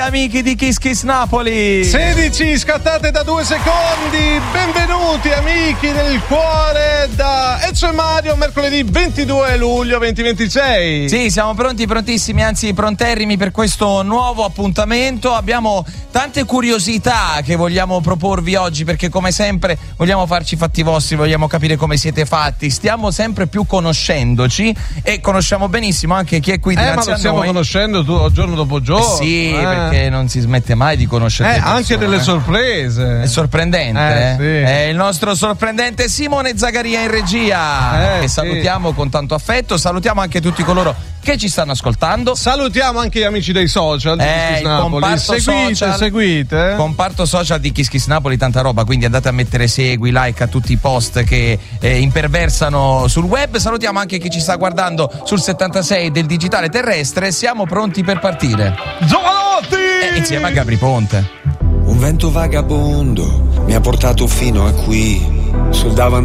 Amici di Kiss Kiss Napoli, 16 scattate da 2 secondi. Benvenuti amici del cuore da Ezio e Mario, mercoledì 22 luglio 2026. Sì, siamo pronti, prontissimi, anzi pronterrimi per questo nuovo appuntamento. Abbiamo tante curiosità che vogliamo proporvi oggi, perché come sempre vogliamo farci fatti vostri, vogliamo capire come siete fatti. Stiamo sempre più conoscendoci e conosciamo benissimo anche chi è qui dinanzi a noi. Ma lo stiamo conoscendo giorno dopo giorno. Sì, perché non si smette mai di conoscere anche delle sorprese. È sorprendente, sì. È il nostro sorprendente Simone Zagaria in regia, che salutiamo con tanto affetto. Salutiamo anche tutti coloro che ci stanno ascoltando. Salutiamo anche gli amici dei social di Kiss Kiss Napoli. Seguite. Comparto social di Kiss Kiss Napoli, tanta roba, quindi andate a mettere segui, like a tutti i post che imperversano sul web. Salutiamo anche chi ci sta guardando sul 76 del digitale terrestre. Siamo pronti per partire. Giovanotti! Insieme a Gabri Ponte. Un vento vagabondo mi ha portato fino a qui, sul davanti